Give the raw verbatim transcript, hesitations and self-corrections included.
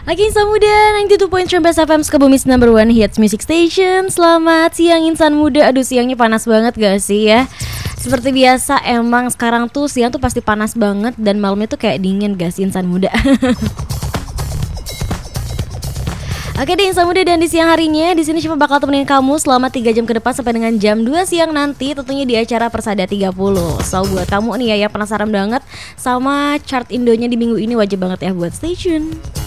Lagi Insan Muda sembilan puluh dua koma tiga F M Sukabumi's number one hits music station. Selamat siang Insan Muda. Aduh siangnya panas banget gak sih ya? Seperti biasa emang sekarang tuh siang tuh pasti panas banget. Dan malamnya tuh kayak dingin gak sih Insan Muda? Oke deh Insan Muda, dan di siang harinya di sini cuma bakal temenin kamu selama tiga jam ke depan sampai dengan jam dua siang nanti, tentunya di acara Persada tiga puluh. So buat kamu nih ya yang penasaran banget sama chart Indonya di minggu ini, wajib banget ya buat stay tune.